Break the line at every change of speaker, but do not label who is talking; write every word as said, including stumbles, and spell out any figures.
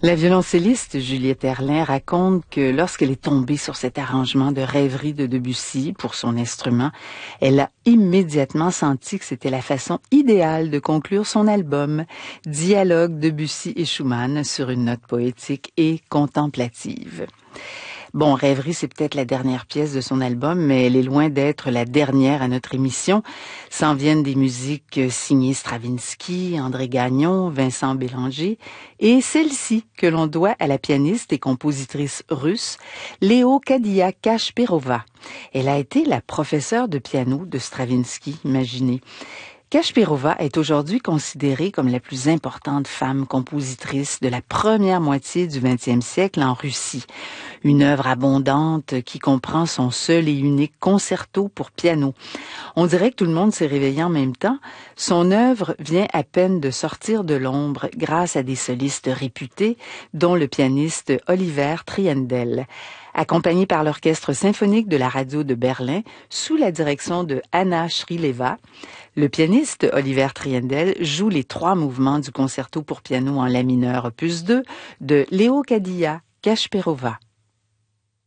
La violoncelliste Juliette Erlin raconte que lorsqu'elle est tombée sur cet arrangement de rêverie de Debussy pour son instrument, elle a immédiatement senti que c'était la façon idéale de conclure son album, Dialogue Debussy et Schumann sur une note poétique et contemplative. Bon, Rêverie, c'est peut-être la dernière pièce de son album, mais elle est loin d'être la dernière à notre émission. S'en viennent des musiques signées Stravinsky, André Gagnon, Vincent Bélanger, et celle-ci que l'on doit à la pianiste et compositrice russe Leocadia Kashperova. Elle a été la professeure de piano de Stravinsky, imaginez. Kashperova est aujourd'hui considérée comme la plus importante femme compositrice de la première moitié du vingtième siècle en Russie. Une œuvre abondante qui comprend son seul et unique concerto pour piano. On dirait que tout le monde s'est réveillé en même temps. Son œuvre vient à peine de sortir de l'ombre grâce à des solistes réputés, dont le pianiste Oliver Triendl. Accompagné par l'Orchestre symphonique de la radio de Berlin, sous la direction de Anna Shrileva, le pianiste Oliver Triendl joue les trois mouvements du concerto pour piano en la mineur opus deux de Leocadia Kashperova.